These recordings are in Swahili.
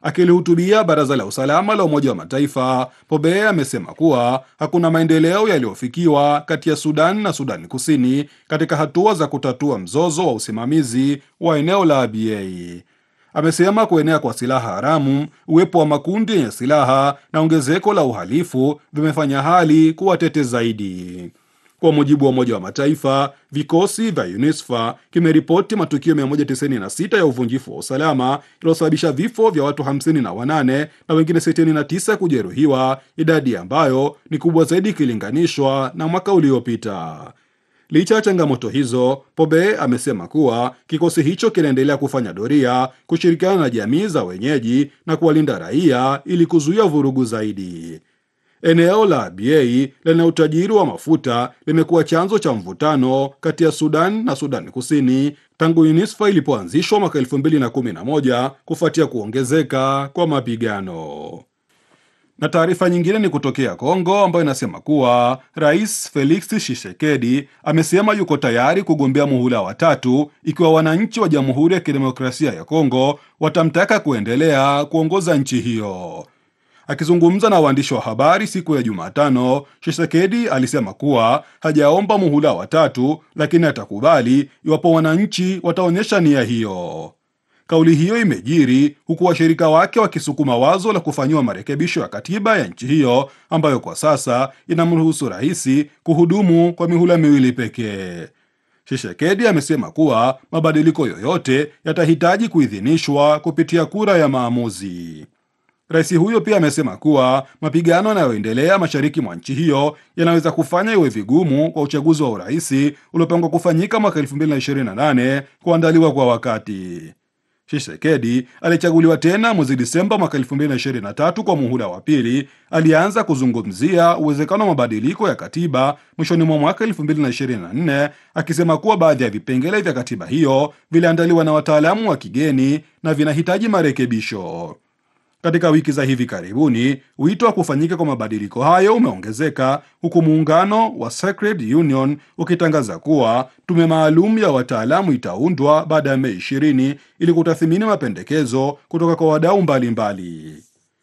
Akilihutubia Baraza la Usalama la Umoja wa Mataifa, Pobe amesema kuwa hakuna maendeleo yaliyofikiwa kati ya Sudan na Sudan Kusini katika hatua za kutatua mzozo wa usimamizi wa eneo la Abyei. Amesema kuenea kwa silaha haramu, uwepo wa makundi yenye silaha na ongezeko la uhalifu vimefanya hali kuwa tete zaidi. Kwa mujibu wa Umoja wa Mataifa, vikosi vya UNISFA kimeripoti matukio 196 ya uvunjifu wa usalama yaliyosababisha vifo vya watu 58 na wengine 69 kujeruhiwa, idadi ambayo ni kubwa zaidi ikilinganishwa na mwaka uliopita. Licha ya changamoto hizo, Pobe amesema kuwa kikosi hicho kinaendelea kufanya doria, kushirikiana na jamii za wenyeji na kuwalinda raia ili kuzuia vurugu zaidi. Eneo la Abyei lenye utajiri wa mafuta limekuwa chanzo cha mvutano kati ya Sudan na Sudan Kusini tangu UNISFA ilipoanzishwa mwaka 2011 kufuatia kuongezeka kwa mapigano. Na taarifa nyingine ni kutokea Kongo ambayo inasema kuwa Rais Felix Tshisekedi amesema yuko tayari kugombea muhula wa tatu ikiwa wananchi wa Jamhuri ya Kidemokrasia ya Kongo watamtaka kuendelea kuongoza nchi hiyo. Akizungumza na waandishi wa habari siku ya Jumatano, Tshisekedi alisema kuwa hajaomba muhula wa tatu, lakini atakubali iwapo wananchi wataonyesha nia hiyo. Kauli hiyo imejiri huku washirika wake wakisukuma wazo la kufanyiwa marekebisho ya katiba ya nchi hiyo ambayo kwa sasa inamruhusu rais kuhudumu kwa mihula miwili pekee. Tshisekedi amesema kuwa mabadiliko yoyote yatahitaji kuidhinishwa kupitia kura ya maamuzi. Rais huyo pia amesema kuwa mapigano yanayoendelea mashariki mwa nchi hiyo yanaweza kufanya iwe vigumu kwa uchaguzi wa urais uliopangwa kufanyika mwaka 2028 kuandaliwa kwa wakati. Tshisekedi alichaguliwa tena mwezi Disemba mwaka 2023 kwa muhula wa pili. Alianza kuzungumzia uwezekano wa mabadiliko ya katiba mwishoni mwa mwaka 2024, akisema kuwa baadhi ya vipengele vya katiba hiyo viliandaliwa na wataalamu wa kigeni na vinahitaji marekebisho. Katika wiki za hivi karibuni, wito wa kufanyika kwa mabadiliko hayo umeongezeka huku muungano wa Sacred Union ukitangaza kuwa tume maalum ya wataalamu itaundwa baada ya Mei 20 ili kutathmini mapendekezo kutoka kwa wadau mbalimbali.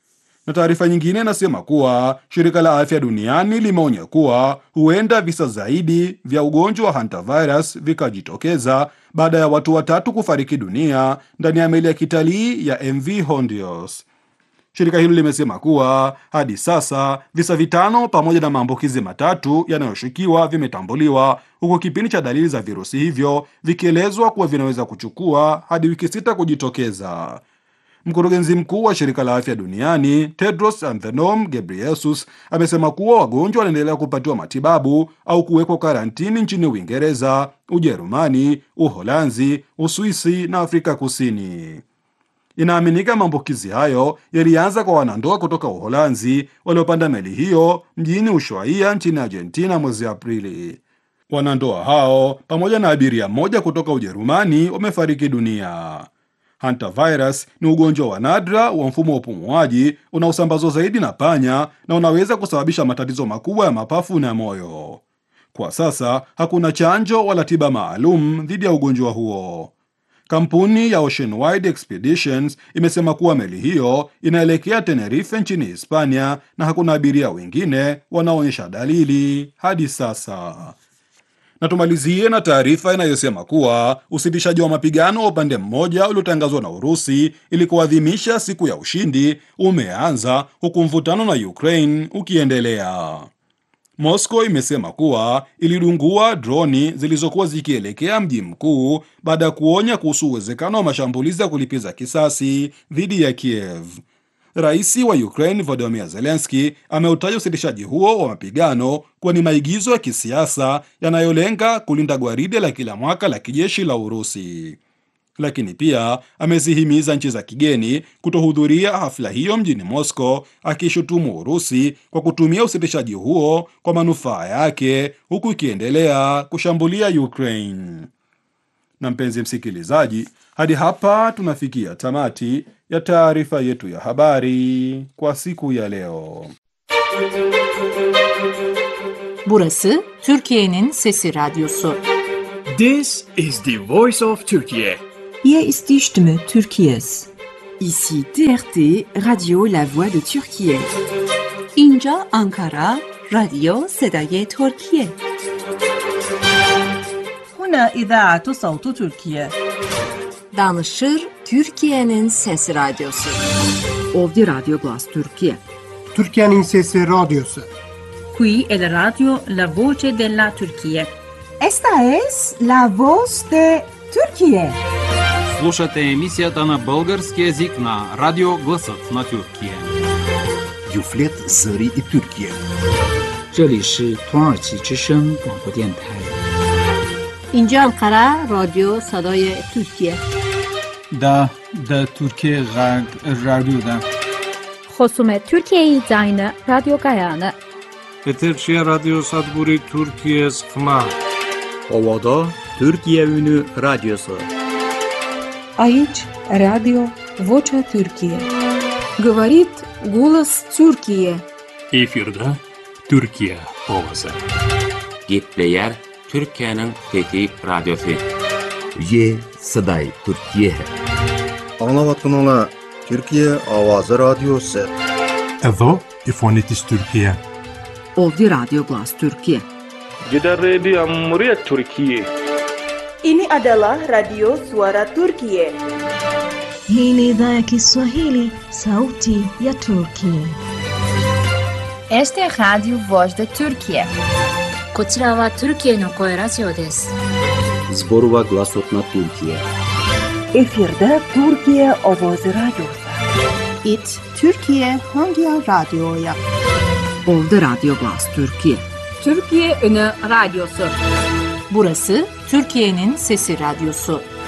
Na taarifa nyingine inasema kuwa shirika la afya duniani limeonya kuwa huenda visa zaidi vya ugonjwa wa hantavirus vikajitokeza baada ya watu watatu kufariki dunia ndani ya meli ya kitalii ya MV Hondios. Shirika hilo limesema kuwa hadi sasa visa 5 pamoja na maambukizi 3 yanayoshukiwa vimetambuliwa, huku kipindi cha dalili za virusi hivyo vikielezwa kuwa vinaweza kuchukua hadi wiki 6 kujitokeza. Mkurugenzi mkuu wa shirika la afya duniani Tedros Adhanom Ghebreyesus amesema kuwa wagonjwa wanaendelea kupatiwa matibabu au kuwekwa karantini nchini Uingereza, Ujerumani, Uholanzi, Uswisi na Afrika Kusini. Inaaminika maambukizi hayo yalianza kwa wanandoa kutoka Uholanzi waliopanda meli hiyo mjini Ushuaia nchini Argentina mwezi Aprili. Wanandoa hao pamoja na abiria mmoja kutoka Ujerumani wamefariki dunia. Hantavirus ni ugonjwa wa nadra wa mfumo wa upumuaji unaosambazwa zaidi na panya na unaweza kusababisha matatizo makubwa ya mapafu na moyo. Kwa sasa hakuna chanjo wala tiba maalum dhidi ya ugonjwa huo. Kampuni ya Oceanwide Expeditions imesema kuwa meli hiyo inaelekea Tenerife nchini Hispania na hakuna abiria wengine wanaoonyesha dalili hadi sasa. Na tumalizie na taarifa inayosema kuwa usitishaji wa mapigano wa upande mmoja uliotangazwa na Urusi ili kuadhimisha siku ya ushindi umeanza huku mvutano na Ukraine ukiendelea. Moscow imesema kuwa ilidungua droni zilizokuwa zikielekea mji mkuu baada ya kuonya kuhusu uwezekano wa mashambulizi ya kulipiza kisasi dhidi ya Kiev. Rais wa Ukraine Volodymyr Zelensky ameutaja usitishaji huo wa mapigano kuwa ni maigizo ya kisiasa yanayolenga kulinda gwaride la kila mwaka la kijeshi la Urusi. Lakini pia amezihimiza nchi za kigeni kutohudhuria hafla hiyo mjini Moscow, akishutumu Urusi kwa kutumia usitishaji huo kwa manufaa yake huku ikiendelea kushambulia Ukraine. Na mpenzi msikilizaji, hadi hapa tunafikia tamati ya taarifa yetu ya habari kwa siku ya leo. Burası Türkiye'nin Sesi Radyosu. This is the voice of Turkey. Hier ist die Stimme Türkiye's. Ici TRT, Radio La Voix de Türkiye. اینجا آنکارا، رادیو صدای ترکیه. هنا إذاعة صوت تركيا. Danışır Türkiye'nin Sesi Radyosu. Ovdje Radio Glas Türkiye. Türkiye'nin Sesi Radyosu. Qui è la radio La Voce della Turchia. Esta es La Voz de Türkiye. Слушате емисията на български език на Радио Гласът на Türkiye. Юфлет Зări и Türkiye. 这里是土耳其之声广播电台。 اینجا Ankara رادیو صدای ترکیه. دا ترکیه رادیو خصوم ترکیه زاین رادیو گایانه. Peterşehir Radyo Sadburi Türkiye Sıkma. Ovada Türkiye Ünü Radyosu. Aici Radio Vocea Türkiye. Говорит голос Türkiye. Efirde Türkiye Ovası. Gitleyer Türkiye'nin Fethi Radyosu. Ye Saday Türkiye. Anlavatın Türkiye Avazı Radyosu. Evo İfonitis Türkiye. Ovdje Radio Glas Türkiye. Jeda Radio Cumhuriyet Türkiye. Ini adalah Radio Suara Turkiye. Hii ni idhaa ya Kiswahili, Sauti ya Turkiye. Este es Radio Voz de Turkiye. こちらはトルキエの声ラジオです。 Zborova Glasot na Türkiye. Efirde Türkiye Ovoz Radyosu. It Türkiye Hangi Radyo'ya? Ovdje Radio Glas Türkiye. Türkiye Ünü Radyosu. Burası Türkiye'nin Sesi Radyosu.